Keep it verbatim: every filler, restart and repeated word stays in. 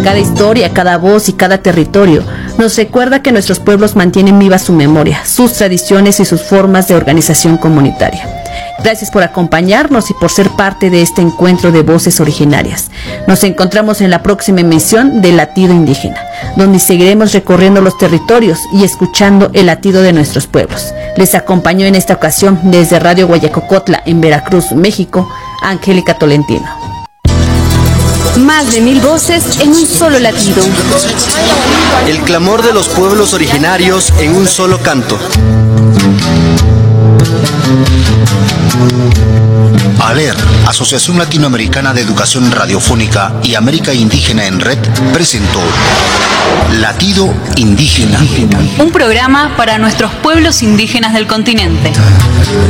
Cada historia, cada voz y cada territorio nos recuerda que nuestros pueblos mantienen viva su memoria, sus tradiciones y sus formas de organización comunitaria. Gracias por acompañarnos y por ser parte de este encuentro de voces originarias. Nos encontramos en la próxima emisión de Latido Indígena, donde seguiremos recorriendo los territorios y escuchando el latido de nuestros pueblos. Les acompañó en esta ocasión desde Radio Guayacocotla en Veracruz, México, Angélica Tolentino. Más de mil voces en un solo latido. El clamor de los pueblos originarios en un solo canto. ALER, Asociación Latinoamericana de Educación Radiofónica y América Indígena en Red, presentó Latido Indígena. Un programa para nuestros pueblos indígenas del continente.